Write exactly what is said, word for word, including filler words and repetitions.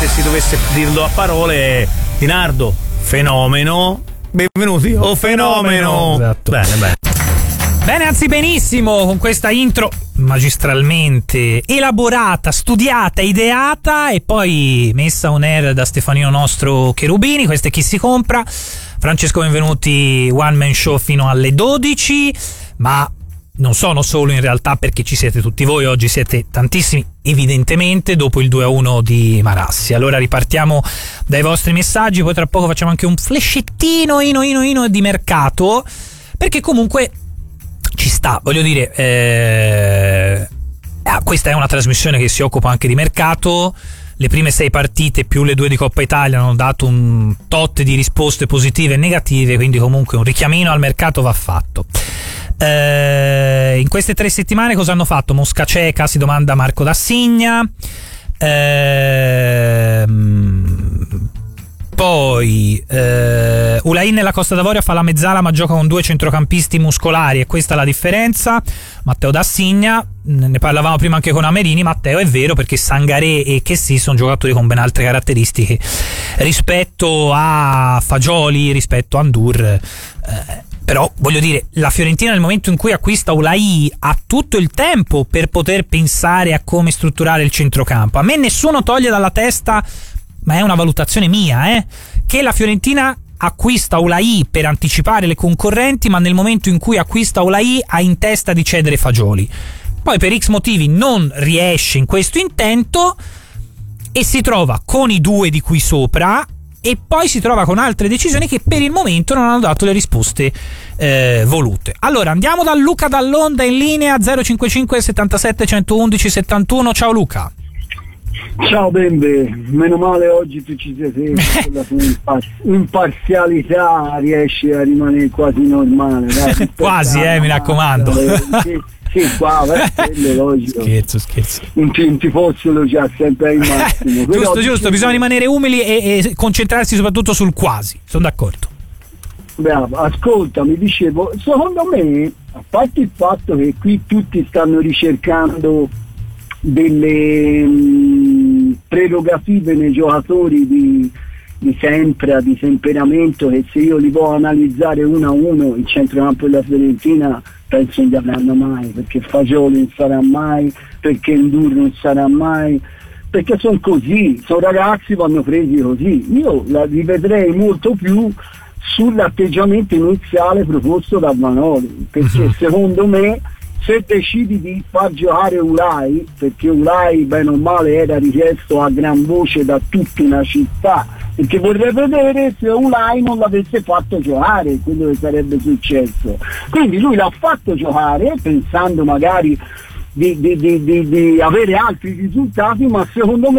se si dovesse dirlo a parole, Di Nardo, fenomeno. Benvenuti, oh fenomeno. Esatto. Bene, bene. Bene, anzi benissimo, con questa intro magistralmente elaborata, studiata, ideata e poi messa on air da Stefanino Nostro Cherubini. Questo è Chi si compra. Francesco Benvenuti, one man show fino alle dodici, ma non sono solo in realtà, perché ci siete tutti voi, oggi siete tantissimi evidentemente dopo il due a uno di Marassi. Allora ripartiamo dai vostri messaggi, poi tra poco facciamo anche un flashettino ino ino ino di mercato, perché comunque ci sta, voglio dire, eh, questa è una trasmissione che si occupa anche di mercato. Le prime sei partite più le due di Coppa Italia hanno dato un tot di risposte positive e negative, quindi comunque un richiamino al mercato va fatto. Eh, in queste tre settimane cosa hanno fatto? Mosca cieca, si domanda Marco D'Assigna. Eh, Poi eh, Ulain nella Costa d'Avorio fa la mezzala ma gioca con due centrocampisti muscolari e questa è la differenza. Matteo D'Assigna, ne parlavamo prima anche con Amerini. Matteo, è vero, perché Sangaré e Chessy sono giocatori con ben altre caratteristiche rispetto a Fagioli, rispetto a Ndour. Eh, però voglio dire, la Fiorentina nel momento in cui acquista Ulai ha tutto il tempo per poter pensare a come strutturare il centrocampo. A me nessuno toglie dalla testa, ma è una valutazione mia, eh, che la Fiorentina acquista Ulai per anticipare le concorrenti, ma nel momento in cui acquista Ulai ha in testa di cedere Fagioli. Poi per X motivi non riesce in questo intento e si trova con i due di qui sopra, e poi si trova con altre decisioni che per il momento non hanno dato le risposte eh, volute. Allora andiamo da Luca Dall'Onda in linea zero cinquantacinque settantasette centoundici settantuno. Ciao Luca. Ciao Bembe, meno male oggi tu ci sei sempre, con la tua impar- imparzialità riesci a rimanere quasi normale. Dai, quasi, eh, mi raccomando. Sì, sì, qua, è logico. Scherzo, scherzo. Un, un tifoso lo c'ha sempre il massimo. Però giusto, giusto, bisogna rimanere umili e, e concentrarsi soprattutto sul quasi, sono d'accordo. Bravo, ascolta, mi dicevo, secondo me, a parte il fatto che qui tutti stanno ricercando delle mh, prerogative nei giocatori di, di sempre, di temperamento, che se io li può analizzare uno a uno il centrocampo della Fiorentina penso non li avranno mai, perché Fagioli non sarà mai, perché Ndour non sarà mai, perché sono così, sono ragazzi, vanno presi così. Io la rivedrei molto più sull'atteggiamento iniziale proposto da Vanoli, perché uh-huh. secondo me se decidi di far giocare Ulai, perché Ulai bene o male era richiesto a gran voce da tutta una città, perché vorrei vedere se Ulai non l'avesse fatto giocare, quello che sarebbe successo. Quindi lui l'ha fatto giocare pensando magari di, di, di, di, di avere altri risultati, ma secondo me